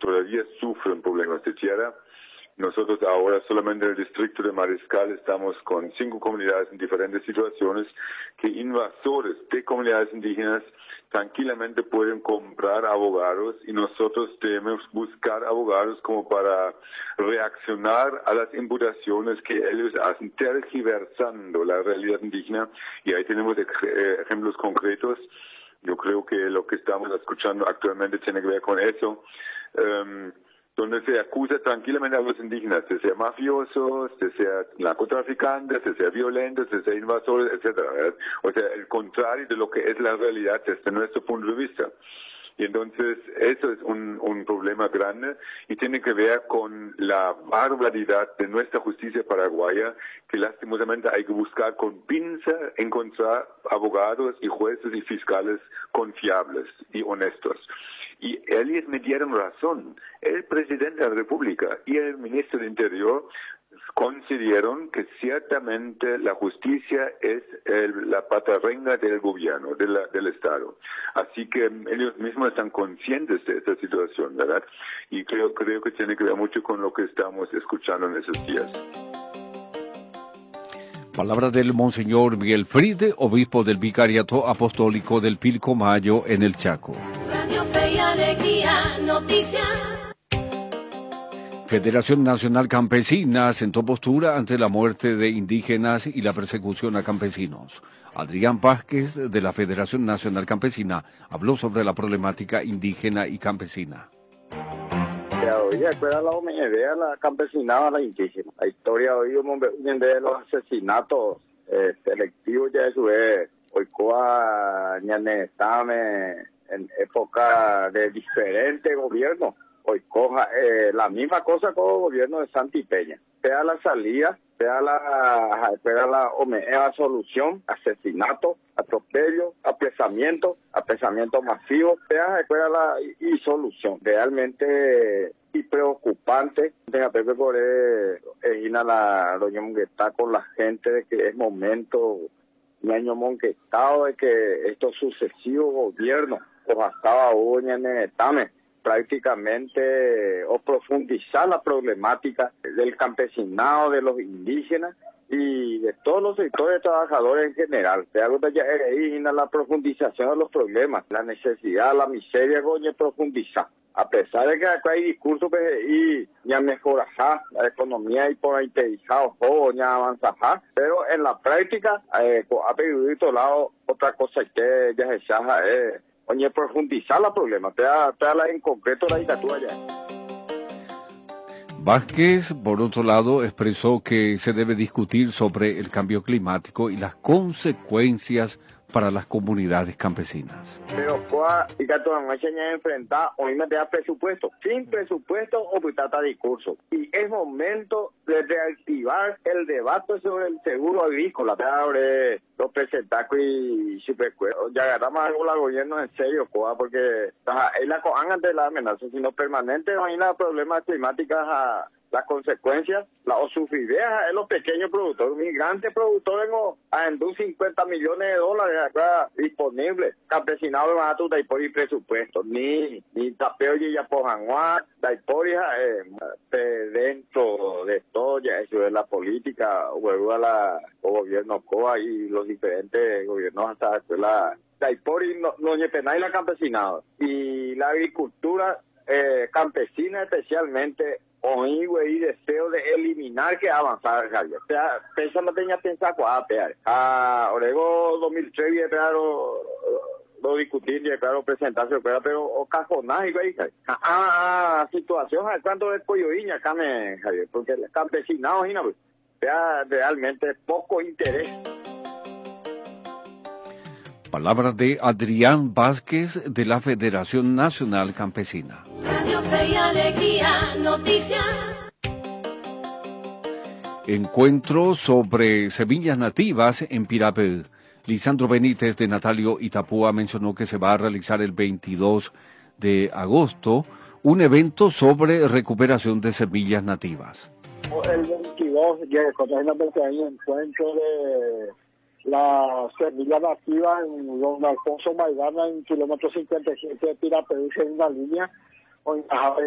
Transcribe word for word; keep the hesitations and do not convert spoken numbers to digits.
todavía sufren problemas de tierra. Nosotros ahora solamente en el distrito de Mariscal estamos con cinco comunidades en diferentes situaciones que invasores de comunidades indígenas tranquilamente pueden comprar abogados y nosotros debemos buscar abogados como para reaccionar a las imputaciones que ellos hacen, tergiversando la realidad indígena, y ahí tenemos ejemplos concretos. Yo creo que lo que estamos escuchando actualmente tiene que ver con eso. Um, donde se acusa tranquilamente a los indígenas de ser mafiosos, de ser narcotraficantes, de ser violentos, de ser invasores, etcétera, ¿verdad? O sea, el contrario de lo que es la realidad desde nuestro punto de vista. Y entonces eso es un, un problema grande y tiene que ver con la barbaridad de nuestra justicia paraguaya, que lastimosamente hay que buscar con pinza encontrar abogados y jueces y fiscales confiables y honestos. Y ellos me dieron razón. El presidente de la República y el ministro del Interior consideraron que ciertamente la justicia es el, la patarrenga del gobierno, de la, del Estado. Así que ellos mismos están conscientes de esta situación, ¿verdad? Y creo, creo que tiene que ver mucho con lo que estamos escuchando en esos días. Palabra del Monseñor Miguel Fride, obispo del Vicariato Apostólico del Pilcomayo en el Chaco. Radio Fe y Alegría, noticias. Federación Nacional Campesina sentó postura ante la muerte de indígenas y la persecución a campesinos. Adrián Vázquez, de la Federación Nacional Campesina, habló sobre la problemática indígena y campesina. Hoy recuerda la idea la campesinada, la indígena. La historia hoy de los asesinatos eh, selectivos ya eso es hoy coa ñanetame en época de diferentes gobiernos. Hoy coja eh, la misma cosa con el gobierno de Santi Peña. Sea la salida, sea la, sea la, la solución, asesinato, atropello, apresamiento, apresamiento masivo, sea la y, y solución. Realmente y preocupante. Déjame ver por Egina la doña Monguetá con la gente de que es momento, mi año monguetado de que estos sucesivos gobiernos, o hasta hoy en el Tame, prácticamente o profundizar la problemática del campesinado, de los indígenas y de todos los sectores trabajadores en general. Te hago ya la profundización de los problemas, la necesidad, la miseria, coño, profundizar. A pesar de que acá hay discursos que ya mejorar la economía y por ahí te o ya avanzar, pero en la práctica, eh, ha pedido de lado otra cosa que ya se llama es oye, profundizar la problema, te da, te da la, en concreto la dictadura ya. Vázquez, por otro lado, expresó que se debe discutir sobre el cambio climático y las consecuencias para las comunidades campesinas. Pero cuál y que toda noche ya enfrentar hoy me da presupuesto, sin presupuesto o putata discurso. Y es momento de reactivar el debate sobre el seguro agrícola, sobre los presentacos y supercueros. Ya agarramos algo la gobierno en serio, coa, porque ahí la coan ante la amenaza, sino permanente hay los problemas climáticos a las consecuencias, la o sufrideas en los pequeños productores, migrantes productores no, a endú cincuenta millones de dólares acá disponibles, campesinado de Matuta y por el presupuesto, ni, ni tapeo y ya pojanguá, la historia eh, dentro de todo, ya eso es la política, vuelvo a la o gobierno COA y los diferentes gobiernos hasta la, la historia no, no y la campesinado, y la agricultura eh, campesina especialmente, hoy, güey, deseo de eliminar que avanzar, Javier. O sea, pesa no tenía pensado a pear. Ah, Orego dos mil tres, claro, lo discutir, claro, presentarse, pero o cajonaje, güey. Ah, ah, situación, ¿cuánto es coyoiña acá, me, Javier? Porque el campesinado, güey, sea realmente poco interés. Palabras de Adrián Vázquez de la Federación Nacional Campesina. Radio Fe y Alegría, noticias. Encuentro sobre semillas nativas en Pirapé. Lisandro Benítez de Natalio Itapúa mencionó que se va a realizar el veintidós de agosto un evento sobre recuperación de semillas nativas. El veintidós, ya con el encuentro de la semilla nativa en don Alfonso Maidana en kilómetro cincuenta y siete de Pirapé, en una línea.